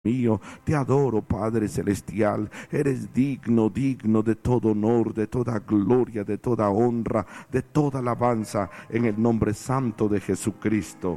mío, te adoro, Padre Celestial. Eres digno, digno de todo honor, de toda gloria, de toda honra, de toda alabanza, en el nombre santo de Jesucristo.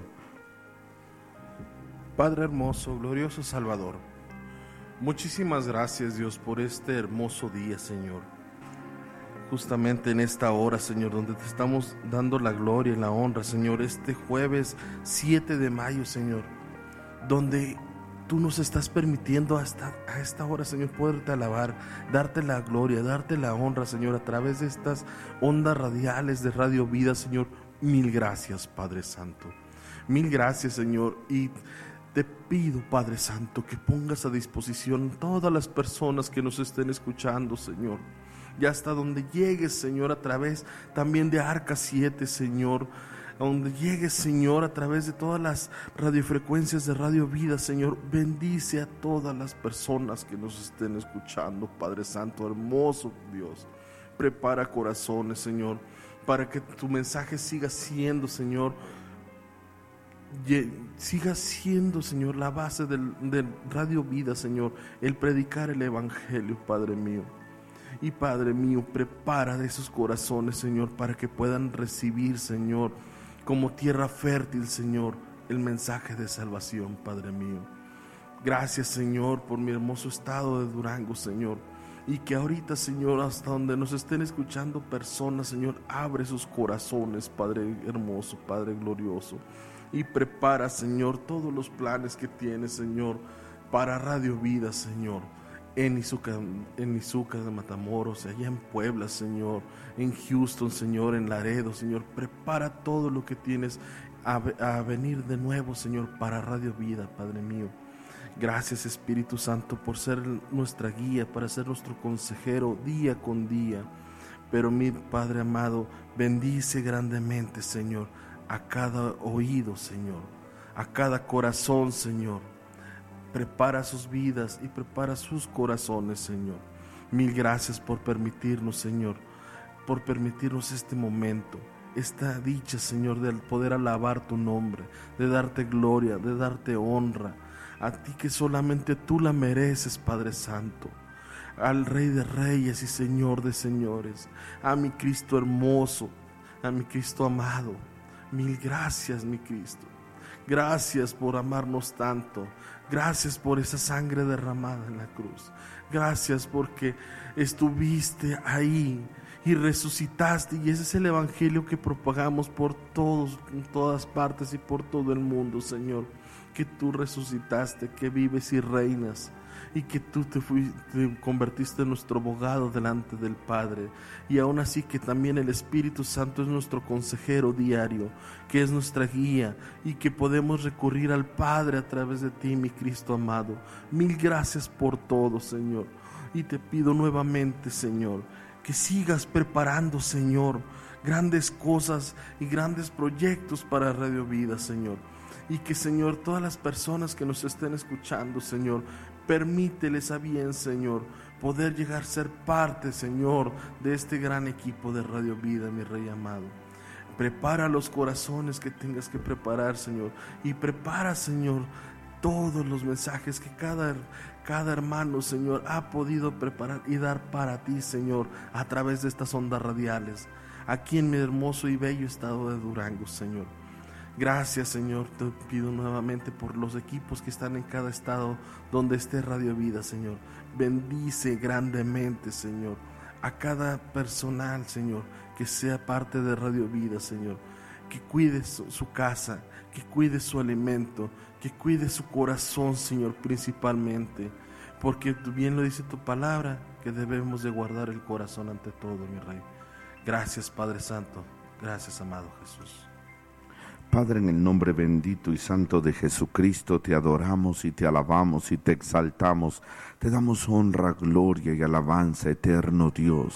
Padre hermoso, glorioso Salvador, muchísimas gracias, Dios, por este hermoso día, Señor. Justamente en esta hora, Señor, donde te estamos dando la gloria y la honra, Señor, este jueves 7 de mayo, Señor, donde tú nos estás permitiendo hasta a esta hora, Señor, poderte alabar, darte la gloria, darte la honra, Señor, a través de estas ondas radiales de Radio Vida, Señor. Mil gracias, Padre Santo. Mil gracias, Señor. Y te pido, Padre Santo, que pongas a disposición todas las personas que nos estén escuchando, Señor. Y hasta donde llegues, Señor, a través también de Arca 7, Señor. A donde llegues, Señor, a través de todas las radiofrecuencias de Radio Vida, Señor. Bendice a todas las personas que nos estén escuchando, Padre Santo, hermoso Dios. Prepara corazones, Señor, para que tu mensaje siga siendo, Señor, siga siendo, Señor, la base de Radio Vida, Señor, el predicar el Evangelio, Padre mío. Y Padre mío, prepara de esos corazones, Señor, para que puedan recibir, Señor, como tierra fértil, Señor, el mensaje de salvación, Padre mío. Gracias, Señor, por mi hermoso estado de Durango, Señor. Y que ahorita, Señor, hasta donde nos estén escuchando personas, Señor, abre sus corazones, Padre hermoso, Padre glorioso. Y prepara, Señor, todos los planes que tienes, Señor, para Radio Vida, Señor. En Izuca de Matamoros, allá en Puebla, Señor, en Houston, Señor, en Laredo, Señor. Prepara todo lo que tienes a venir de nuevo, Señor, para Radio Vida, Padre mío. Gracias, Espíritu Santo, por ser nuestra guía, para ser nuestro consejero día con día. Pero mi Padre amado, bendice grandemente, Señor, a cada oído, Señor, a cada corazón, Señor. Prepara sus vidas y prepara sus corazones, Señor. Mil gracias por permitirnos, Señor, por permitirnos este momento, esta dicha, Señor, de poder alabar tu nombre, de darte gloria, de darte honra, a ti que solamente tú la mereces, Padre Santo, al Rey de Reyes y Señor de Señores, a mi Cristo hermoso, a mi Cristo amado. Mil gracias, mi Cristo. Gracias por amarnos tanto. Gracias por esa sangre derramada en la cruz. Gracias porque estuviste ahí y resucitaste. Y ese es el evangelio que propagamos por en todas partes y por todo el mundo, Señor. Que tú resucitaste, que vives y reinas. Y que tú te convertiste en nuestro abogado delante del Padre. Y aún así que también el Espíritu Santo es nuestro consejero diario, que es nuestra guía y que podemos recurrir al Padre a través de ti, mi Cristo amado. Mil gracias por todo, Señor. Y te pido nuevamente, Señor, que sigas preparando, Señor, grandes cosas y grandes proyectos para Radio Vida, Señor. Y que, Señor, todas las personas que nos estén escuchando, Señor, permíteles a bien, Señor, poder llegar a ser parte, Señor, de este gran equipo de Radio Vida, mi Rey amado. Prepara los corazones que tengas que preparar, Señor, y prepara, Señor, todos los mensajes que cada hermano, Señor, ha podido preparar y dar para ti, Señor, a través de estas ondas radiales, aquí en mi hermoso y bello estado de Durango, Señor. Gracias, Señor, te pido nuevamente por los equipos que están en cada estado donde esté Radio Vida, Señor. Bendice grandemente, Señor, a cada personal, Señor, que sea parte de Radio Vida, Señor. Que cuide su casa, que cuide su alimento, que cuide su corazón, Señor, principalmente. Porque bien lo dice tu palabra, que debemos de guardar el corazón ante todo, mi Rey. Gracias, Padre Santo. Gracias, amado Jesús. Padre, en el nombre bendito y santo de Jesucristo, te adoramos y te alabamos y te exaltamos. Te damos honra, gloria y alabanza, eterno Dios.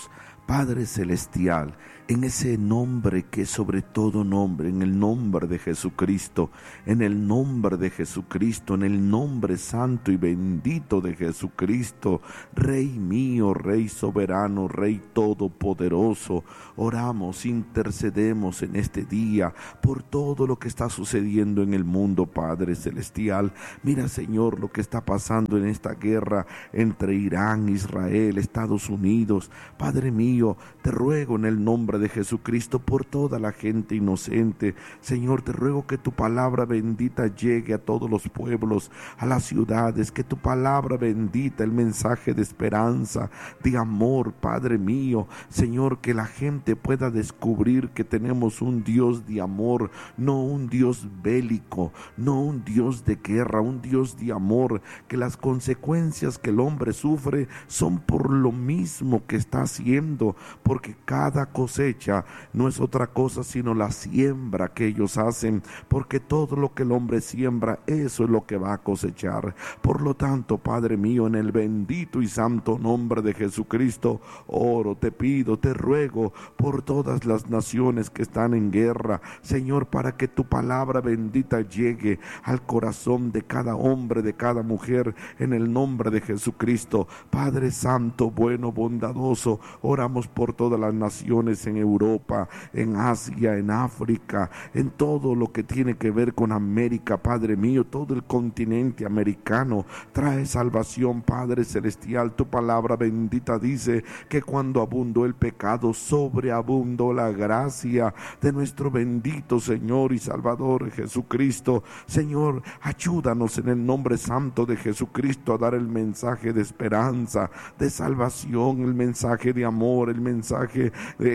Padre celestial, en ese nombre que es sobre todo nombre, en el nombre de Jesucristo, en el nombre de Jesucristo, en el nombre santo y bendito de Jesucristo, Rey mío, Rey soberano, Rey todopoderoso, oramos, intercedemos en este día por todo lo que está sucediendo en el mundo, Padre celestial. Mira, Señor, lo que está pasando en esta guerra entre Irán, Israel, Estados Unidos. Padre mío, te ruego en el nombre de Jesucristo por toda la gente inocente. Señor, te ruego que tu palabra bendita llegue a todos los pueblos, a las ciudades, que tu palabra bendita, el mensaje de esperanza, de amor, Padre mío, Señor, que la gente pueda descubrir que tenemos un Dios de amor, no un Dios bélico, no un Dios de guerra, un Dios de amor, que las consecuencias que el hombre sufre son por lo mismo que está haciendo, porque cada cosecha no es otra cosa sino la siembra que ellos hacen, porque todo lo que el hombre siembra, eso es lo que va a cosechar. Por lo tanto, Padre mío, en el bendito y santo nombre de Jesucristo, oro, te pido, te ruego por todas las naciones que están en guerra, Señor, para que tu palabra bendita llegue al corazón de cada hombre, de cada mujer, en el nombre de Jesucristo. Padre santo, bueno, bondadoso, oramos por todas las naciones en Europa, en Asia, en África, en todo lo que tiene que ver con América, Padre mío, todo el continente americano. Trae salvación, Padre celestial. Tu palabra bendita dice que cuando abundó el pecado, sobreabundó la gracia de nuestro bendito Señor y Salvador Jesucristo. Señor, ayúdanos en el nombre santo de Jesucristo a dar el mensaje de esperanza, de salvación, el mensaje de amor, el mensaje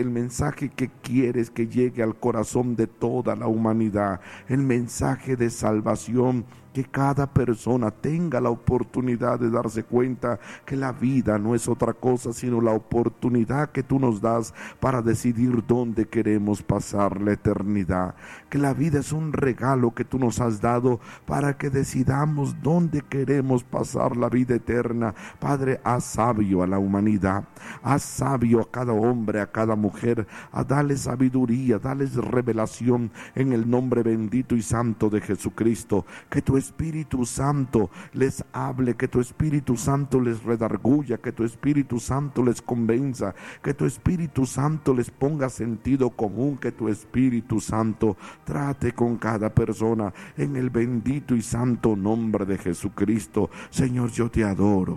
que quieres que llegue al corazón de toda la humanidad, el mensaje de salvación, que cada persona tenga la oportunidad de darse cuenta que la vida no es otra cosa sino la oportunidad que tú nos das para decidir dónde queremos pasar la eternidad, que la vida es un regalo que tú nos has dado para que decidamos dónde queremos pasar la vida eterna. Padre, haz sabio a la humanidad, haz sabio a cada hombre, a cada mujer, a darles sabiduría, darles revelación en el nombre bendito y santo de Jesucristo. Que tu Espíritu Santo les hable, que tu Espíritu Santo les redarguya, que tu Espíritu Santo les convenza, que tu Espíritu Santo les ponga sentido común, que tu Espíritu Santo trate con cada persona en el bendito y santo nombre de Jesucristo. Señor, yo te adoro.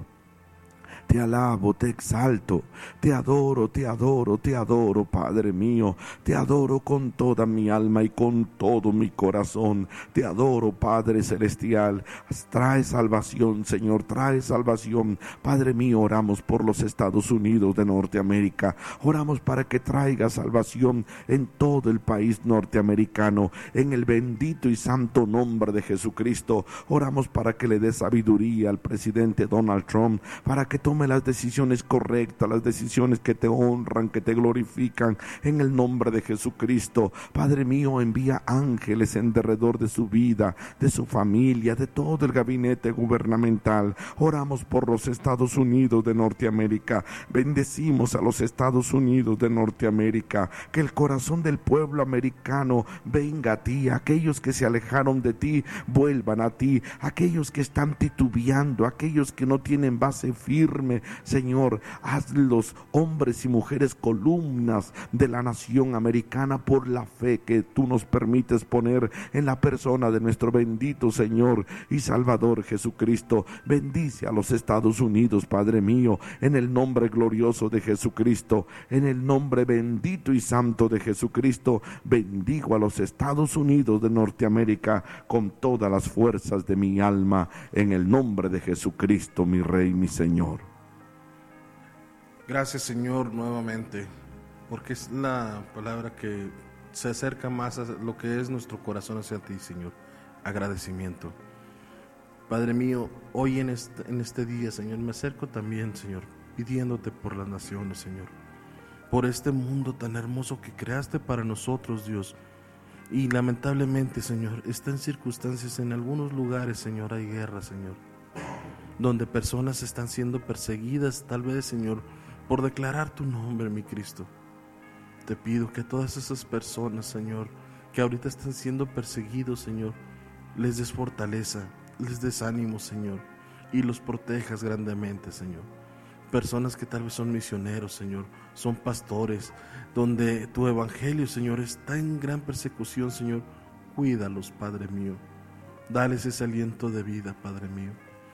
Te alabo, te exalto, te adoro, te adoro, te adoro, Padre mío. Te adoro con toda mi alma y con todo mi corazón. Te adoro, Padre celestial. Trae salvación, Señor, trae salvación. Padre mío, oramos por los Estados Unidos de Norteamérica. Oramos para que traiga salvación en todo el país norteamericano. En el bendito y santo nombre de Jesucristo, oramos para que le dé sabiduría al presidente Donald Trump, para que tome las decisiones correctas, las decisiones que te honran, que te glorifican, en el nombre de Jesucristo. Padre mío, envía ángeles en derredor de su vida, de su familia, de todo el gabinete gubernamental. Oramos por los Estados Unidos de Norteamérica. Bendecimos a los Estados Unidos de Norteamérica. Que el corazón del pueblo americano venga a ti. Aquellos que se alejaron de ti, vuelvan a ti. Aquellos que están titubeando, aquellos que no tienen base firme, Señor, hazlos hombres y mujeres columnas de la nación americana por la fe que tú nos permites poner en la persona de nuestro bendito Señor y Salvador Jesucristo. Bendice a los Estados Unidos, Padre mío, en el nombre glorioso de Jesucristo, en el nombre bendito y santo de Jesucristo. Bendigo a los Estados Unidos de Norteamérica con todas las fuerzas de mi alma, en el nombre de Jesucristo, mi Rey, mi Señor. Gracias, Señor, nuevamente, porque es la palabra que se acerca más a lo que es nuestro corazón hacia ti, Señor. Agradecimiento. Padre mío, hoy en este día, Señor, me acerco también, Señor, pidiéndote por las naciones, Señor, por este mundo tan hermoso que creaste para nosotros, Dios. Y lamentablemente, Señor, está en circunstancias, en algunos lugares, Señor, hay guerra, Señor, donde personas están siendo perseguidas, tal vez, Señor, por declarar tu nombre, mi Cristo. Te pido que a todas esas personas, Señor, que ahorita están siendo perseguidos, Señor, les des fortaleza, les des ánimo, Señor, y los protejas grandemente, Señor. Personas que tal vez son misioneros, Señor, son pastores, donde tu evangelio, Señor, está en gran persecución, Señor. Cuídalos, Padre mío. Dales ese aliento de vida, Padre mío.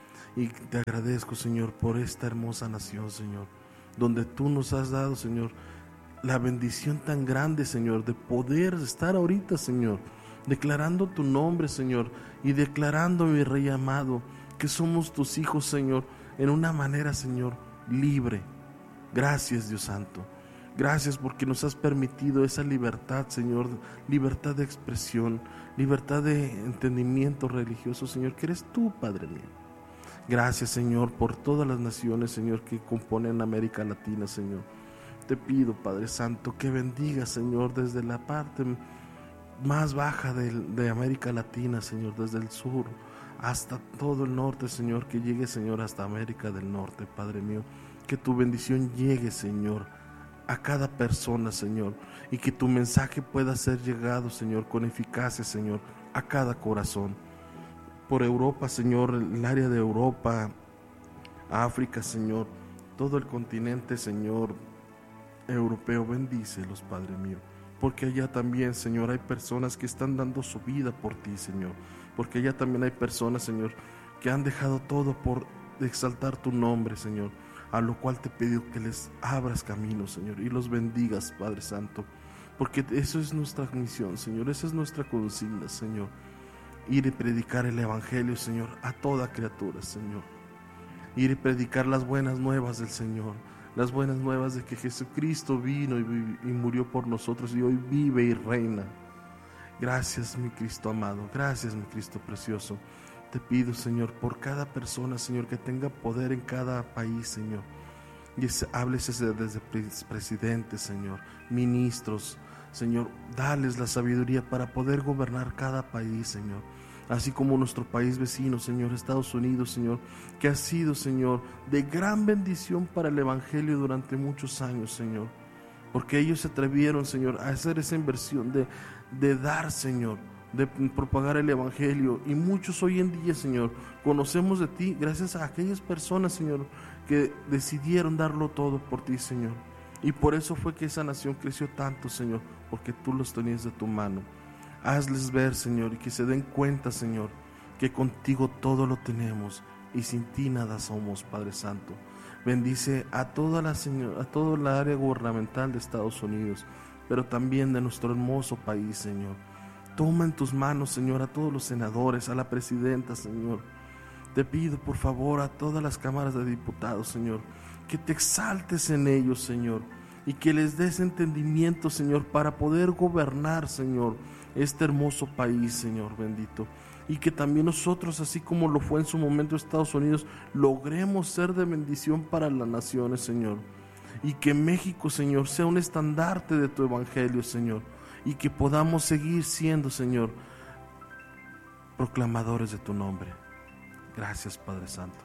Y te agradezco, Señor, por esta hermosa nación, Señor, donde tú nos has dado, Señor, la bendición tan grande, Señor, de poder estar ahorita, Señor, declarando tu nombre, Señor, y declarando, mi Rey amado, que somos tus hijos, Señor, en una manera, Señor, libre. Gracias, Dios Santo. Gracias porque nos has permitido esa libertad, Señor, libertad de expresión, libertad de entendimiento religioso, Señor, que eres tú, Padre mío. Gracias, Señor, por todas las naciones, Señor, que componen América Latina, Señor. Te pido, Padre Santo, que bendiga, Señor, desde la parte más baja de América Latina, Señor, desde el sur hasta todo el norte, Señor, que llegue, Señor, hasta América del Norte, Padre mío. Que tu bendición llegue, Señor, a cada persona, Señor, y que tu mensaje pueda ser llegado, Señor, con eficacia, Señor, a cada corazón. Por Europa, Señor, el área de Europa, África, Señor, todo el continente, Señor, europeo, bendícelos, Padre mío, porque allá también, Señor, hay personas que están dando su vida por ti, Señor, porque allá también hay personas, Señor, que han dejado todo por exaltar tu nombre, Señor, a lo cual te pido que les abras camino, Señor, y los bendigas, Padre Santo, porque eso es nuestra misión, Señor, esa es nuestra consigna, Señor. Ir y predicar el evangelio, Señor, a toda criatura, Señor. Ir y predicar las buenas nuevas del Señor, las buenas nuevas de que Jesucristo vino y murió por nosotros y hoy vive y reina. Gracias, mi Cristo amado, gracias, mi Cristo precioso. Te pido, Señor, por cada persona, Señor, que tenga poder en cada país, Señor. Y háblese desde presidentes, Señor, ministros, Señor, dales la sabiduría para poder gobernar cada país, Señor. Así como nuestro país vecino, Señor, Estados Unidos, Señor, que ha sido, Señor, de gran bendición para el evangelio durante muchos años, Señor. Porque ellos se atrevieron, Señor, a hacer esa inversión de dar, Señor, de propagar el evangelio. Y muchos hoy en día, Señor, conocemos de ti gracias a aquellas personas, Señor, que decidieron darlo todo por ti, Señor. Y por eso fue que esa nación creció tanto, Señor, porque tú los tenías de tu mano. Hazles ver, Señor, y que se den cuenta, Señor, que contigo todo lo tenemos y sin ti nada somos, Padre Santo. Bendice a toda la área gubernamental de Estados Unidos, pero también de nuestro hermoso país, Señor. Toma en tus manos, Señor, a todos los senadores, a la presidenta, Señor. Te pido, por favor, a todas las cámaras de diputados, Señor, que te exaltes en ellos, Señor, y que les des entendimiento, Señor, para poder gobernar, Señor, este hermoso país, Señor bendito. Y que también nosotros, así como lo fue en su momento Estados Unidos, logremos ser de bendición para las naciones, Señor. Y que México, Señor, sea un estandarte de tu evangelio, Señor. Y que podamos seguir siendo, Señor, proclamadores de tu nombre. Gracias, Padre Santo.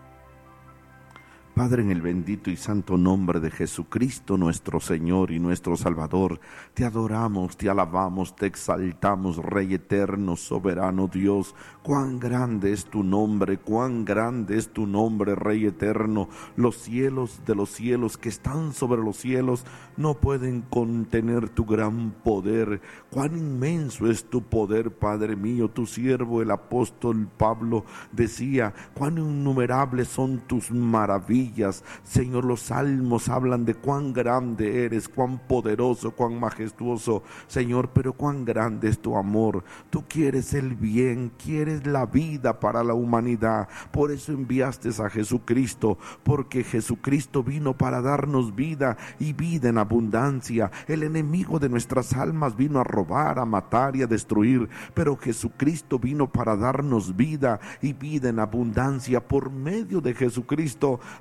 Padre, en el bendito y santo nombre de Jesucristo, nuestro Señor y nuestro Salvador, te adoramos, te alabamos, te exaltamos, Rey eterno, soberano Dios. Cuán grande es tu nombre, cuán grande es tu nombre, Rey eterno. Los cielos de los cielos que están sobre los cielos no pueden contener tu gran poder. Cuán inmenso es tu poder, Padre mío. Tu siervo, el apóstol Pablo, decía, cuán innumerables son tus maravillas. Señor, los salmos hablan de cuán grande eres, cuán poderoso, cuán majestuoso, Señor, pero cuán grande es tu amor. Tú quieres el bien, quieres la vida para la humanidad. Por eso enviaste a Jesucristo, porque Jesucristo vino para darnos vida y vida en abundancia. El enemigo de nuestras almas vino a robar, a matar y a destruir, pero Jesucristo vino para darnos vida y vida en abundancia. Por medio de Jesucristo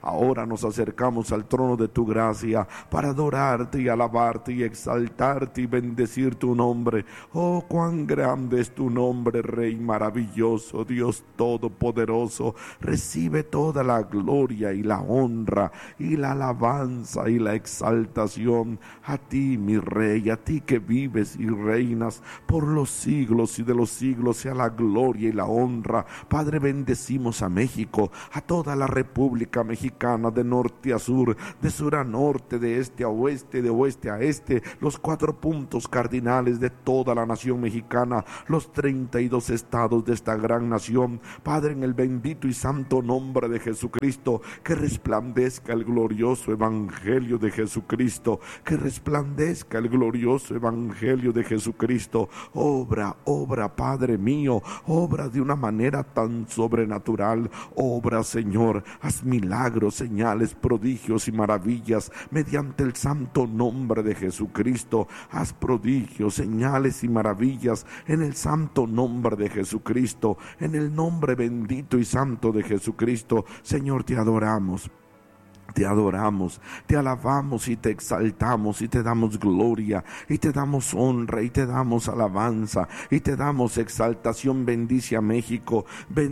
Ahora nos acercamos al trono de tu gracia para adorarte y alabarte y exaltarte y bendecir tu nombre. Oh, cuán grande es tu nombre, Rey maravilloso, Dios todopoderoso. Recibe toda la gloria y la honra y la alabanza y la exaltación a ti, mi Rey, a ti que vives y reinas por los siglos y de los siglos. Sea la gloria y la honra. Padre, bendecimos a México, a toda la República Mexicana, de norte a sur, de sur a norte, de este a oeste, de oeste a este, los 4 puntos cardinales de toda la nación mexicana, los 32 estados de esta gran nación. Padre, en el bendito y santo nombre de Jesucristo, que resplandezca el glorioso evangelio de Jesucristo, que resplandezca el glorioso evangelio de Jesucristo. Obra, Padre mío, obra de una manera tan sobrenatural. Obra, Señor, haz milagros, señales, prodigios y maravillas mediante el santo nombre de Jesucristo. Haz prodigios, señales y maravillas en el santo nombre de Jesucristo, en el nombre bendito y santo de Jesucristo. Señor, te adoramos. Te adoramos, te alabamos y te exaltamos y te damos gloria y te damos honra y te damos alabanza y te damos exaltación. Bendice a México,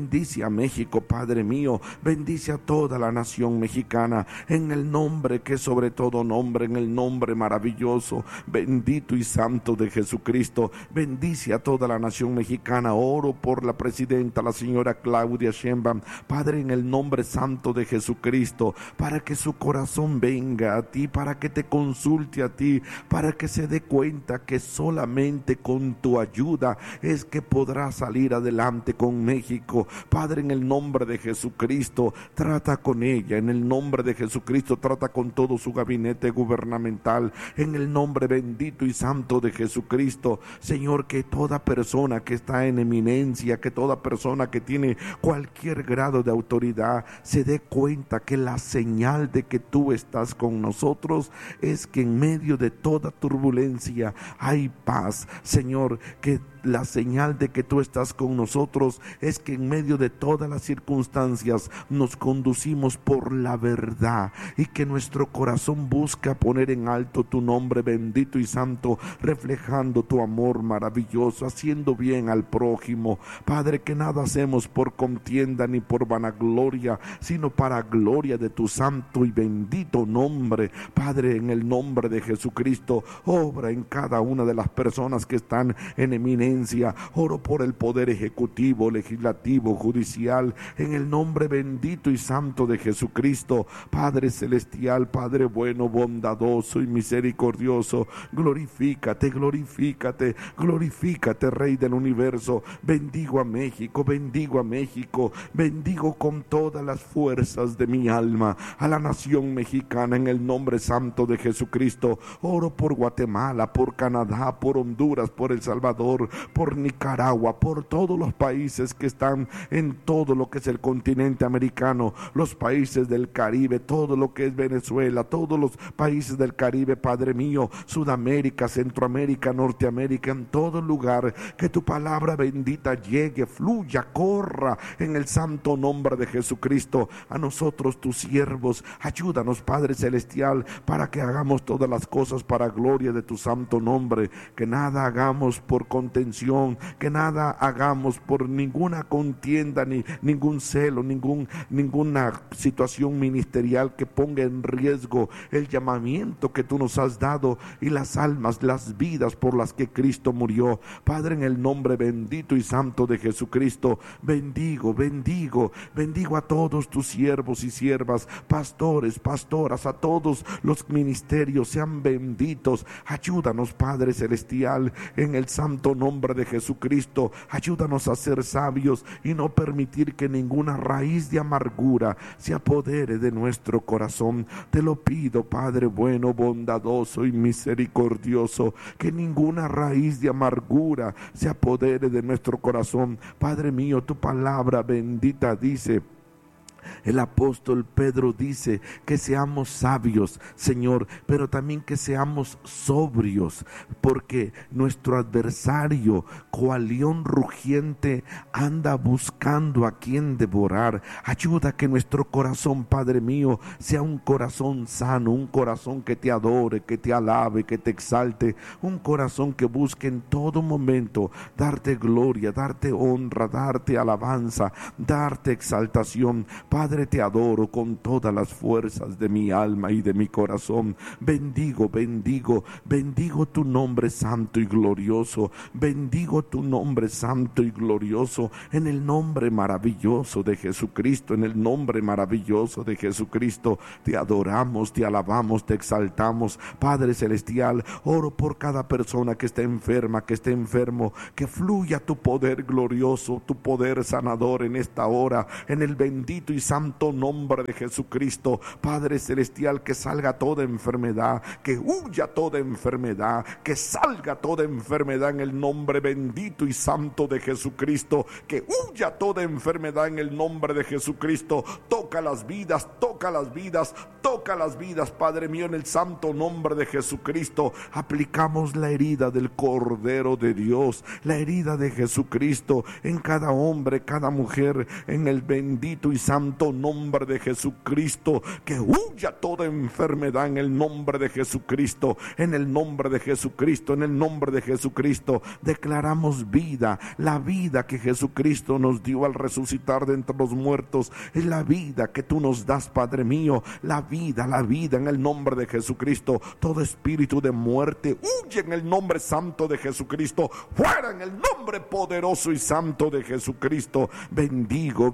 Padre mío, bendice a toda la nación mexicana en el nombre que sobre todo nombre, en el nombre maravilloso, bendito y santo de Jesucristo. Bendice a toda la nación mexicana. Oro por la presidenta, la señora Claudia Sheinbaum, Padre, en el nombre santo de Jesucristo, para que su corazón venga a ti, para que te consulte a ti, para que se dé cuenta que solamente con tu ayuda es que podrá salir adelante con México. Padre, en el nombre de Jesucristo, trata con ella, en el nombre de Jesucristo, trata con todo su gabinete gubernamental, en el nombre bendito y santo de Jesucristo. Señor, que toda persona que está en eminencia, que toda persona que tiene cualquier grado de autoridad se dé cuenta que la señal de que tú estás con nosotros es que en medio de toda turbulencia hay paz. Señor, que la señal de que tú estás con nosotros es que en medio de todas las circunstancias nos conducimos por la verdad y que nuestro corazón busca poner en alto tu nombre bendito y santo, reflejando tu amor maravilloso, haciendo bien al prójimo. Padre, que nada hacemos por contienda ni por vanagloria, sino para gloria de tu santo y bendito nombre. Padre, en el nombre de Jesucristo, obra en cada una de las personas que están en eminencia. Oro por el poder ejecutivo, legislativo, judicial, en el nombre bendito y santo de Jesucristo. Padre celestial, Padre bueno, bondadoso y misericordioso, glorifícate, glorifícate, glorifícate, Rey del universo. Bendigo a México, bendigo a México, bendigo con todas las fuerzas de mi alma a la nación mexicana en el nombre santo de Jesucristo. Oro por Guatemala, por Canadá, por Honduras, por El Salvador, por Nicaragua, por todos los países que están en todo lo que es el continente americano, los países del Caribe, todo lo que es Venezuela, todos los países del Caribe, Padre mío, Sudamérica, Centroamérica, Norteamérica, en todo lugar, que tu palabra bendita llegue, fluya, corra en el santo nombre de Jesucristo. A nosotros, tus siervos, ayúdanos, Padre celestial, para que hagamos todas las cosas para gloria de tu santo nombre, que nada hagamos por contención, que nada hagamos por ninguna contienda, ni ningún celo, ninguna situación ministerial que ponga en riesgo el llamamiento que tú nos has dado y las almas, las vidas por las que Cristo murió. Padre, en el nombre bendito y santo de Jesucristo, bendigo a todos tus siervos y siervas, pastores, pastoras, a todos los ministerios, sean benditos. Ayúdanos, Padre celestial, en el santo nombre de Jesucristo. Ayúdanos a ser sabios y no permitir que ninguna raíz de amargura se apodere de nuestro corazón. Te lo pido, Padre bueno, bondadoso y misericordioso, que ninguna raíz de amargura se apodere de nuestro corazón. Padre mío, tu palabra bendita dice El apóstol Pedro dice que seamos sabios, Señor, pero también que seamos sobrios, porque nuestro adversario, cual león rugiente, anda buscando a quien devorar. Ayuda que nuestro corazón, Padre mío, sea un corazón sano, un corazón que te adore, que te alabe, que te exalte, un corazón que busque en todo momento darte gloria, darte honra, darte alabanza, darte exaltación. Padre, te adoro con todas las fuerzas de mi alma y de mi corazón. Bendigo tu nombre santo y glorioso. Bendigo tu nombre santo y glorioso, en el nombre maravilloso de Jesucristo, en el nombre maravilloso de Jesucristo. Te adoramos, te alabamos, te exaltamos. Padre celestial, oro por cada persona que esté enferma, que esté enfermo, que fluya tu poder glorioso, tu poder sanador en esta hora, en el bendito y santo nombre de Jesucristo. Padre celestial, que salga toda enfermedad, que huya toda enfermedad, que salga toda enfermedad en el nombre bendito y santo de Jesucristo, que huya toda enfermedad en el nombre de Jesucristo. Toca las vidas, toca las vidas, toca las vidas, Padre mío, en el santo nombre de Jesucristo. Aplicamos la herida del Cordero de Dios, la herida de Jesucristo en cada hombre, cada mujer, en el bendito y santo nombre de Jesucristo. Que huya toda enfermedad en el nombre de Jesucristo, en el nombre de Jesucristo, en el nombre de Jesucristo. Declaramos vida, la vida que Jesucristo nos dio al resucitar de entre los muertos, es la vida que tú nos das, Padre mío, la vida en el nombre de Jesucristo. Todo espíritu de muerte huye en el nombre santo de Jesucristo, fuera en el nombre poderoso y santo de Jesucristo. Bendigo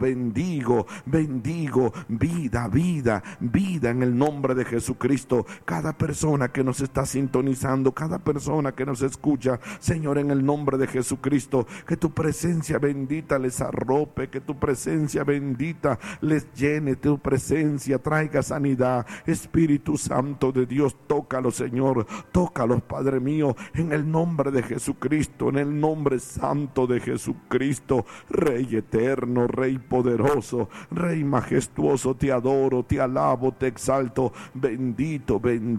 vida en el nombre de Jesucristo. Cada persona que nos está sintonizando, cada persona que nos escucha, Señor, en el nombre de Jesucristo, que tu presencia bendita les arrope, que tu presencia bendita les llene, tu presencia traiga sanidad. Espíritu Santo de Dios, tócalos, Señor, tócalos, Padre mío, en el nombre de Jesucristo, en el nombre santo de Jesucristo. Rey eterno, Rey poderoso, Rey majestuoso, te adoro, te alabo, te exalto. Bendito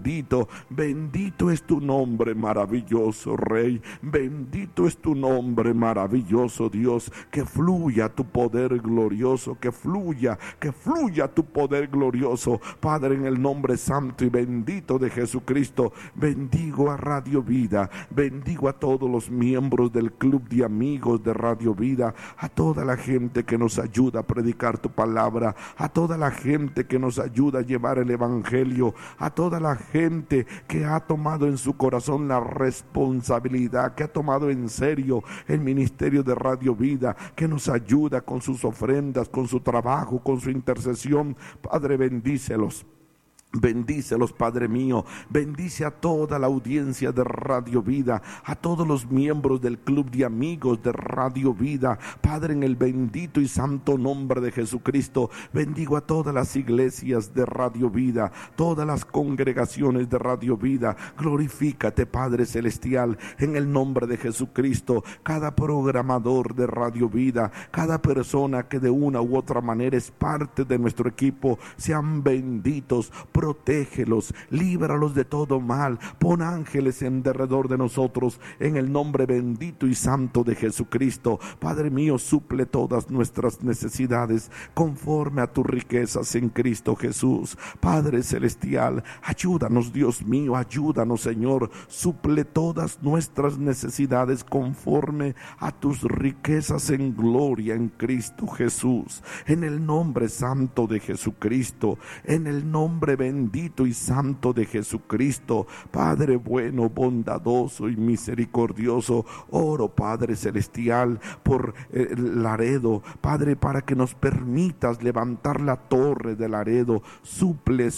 es tu nombre maravilloso, Rey. Bendito es tu nombre maravilloso, Dios. Que fluya tu poder glorioso, que fluya tu poder glorioso, Padre, en el nombre santo y bendito de Jesucristo. Bendigo a Radio Vida, bendigo a todos los miembros del club de amigos de Radio Vida, a toda la gente que nos ayuda a predicar tu palabra, a toda la gente que nos ayuda a llevar el evangelio, a toda la gente que ha tomado en su corazón la responsabilidad, que ha tomado en serio el ministerio de Radio Vida, que nos ayuda con sus ofrendas, con su trabajo, con su intercesión. Padre, bendícelos. Bendícelos, Padre mío. Bendice a toda la audiencia de Radio Vida, a todos los miembros del club de amigos de Radio Vida, Padre, en el bendito y santo nombre de Jesucristo. Bendigo a todas las iglesias de Radio Vida, todas las congregaciones de Radio Vida. Glorifícate, Padre celestial, en el nombre de Jesucristo. Cada programador de Radio Vida, cada persona que de una u otra manera es parte de nuestro equipo, sean benditos. Protégelos, líbralos de todo mal, pon ángeles en derredor de nosotros, en el nombre bendito y santo de Jesucristo. Padre mío, suple todas nuestras necesidades conforme a tus riquezas en Cristo Jesús. Padre celestial, ayúdanos, Dios mío, ayúdanos, Señor, suple todas nuestras necesidades conforme a tus riquezas en gloria en Cristo Jesús. En el nombre santo de Jesucristo, en el nombre bendito y santo de Jesucristo, Padre bueno, bondadoso y misericordioso, oro, Padre celestial, por Laredo, Padre, para que nos permitas levantar la torre de Laredo. Suple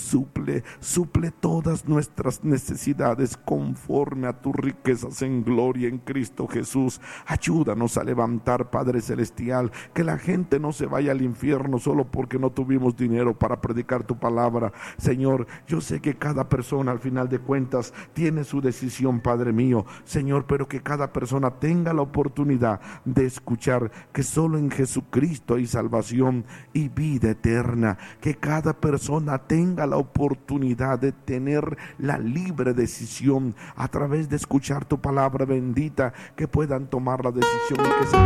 todas nuestras necesidades conforme a tus riquezas en gloria en Cristo Jesús. Ayúdanos a levantar, Padre celestial, que la gente no se vaya al infierno solo porque no tuvimos dinero para predicar tu palabra. Señor, Señor, yo sé que cada persona al final de cuentas tiene su decisión, Padre mío, Señor, pero que cada persona tenga la oportunidad de escuchar que solo en Jesucristo hay salvación y vida eterna, que cada persona tenga la oportunidad de tener la libre decisión a través de escuchar tu palabra bendita, que puedan tomar la decisión y que se